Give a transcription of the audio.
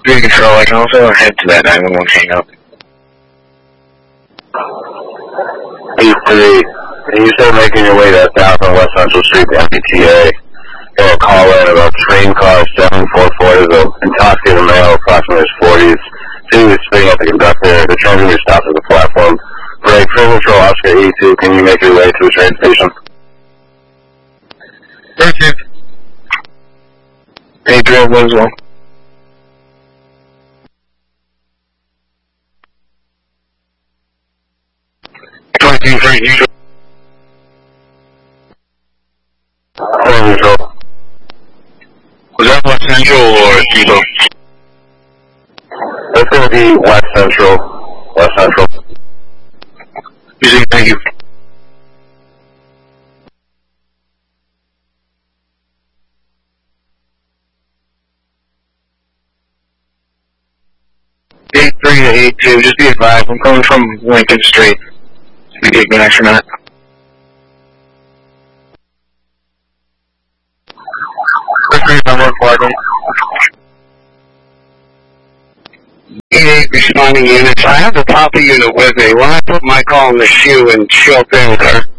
3 Control, I can also head to that 911 hang up. 8-3, and you said making your way to 1000 West Central Street, the MBTA. Got a call in about train car 744. There's an intoxicated male, approximately his 40s. See he was spitting at the conductor. The train's going to be stopped at the platform. Break, Train Control, Oscar 82. Can you make your way to the train station? Perfect. 8-3 as well. Train Control. Was that West Central or Depot? That's going to be West Central. West Central. Easy, thank you. Eight 3 to 8-2, just be advised, I'm coming from Lincoln Street. We take an extra minute. Number 8-8 responding units. I have the top of unit with me. When I put my call in the shoe and show up there with her,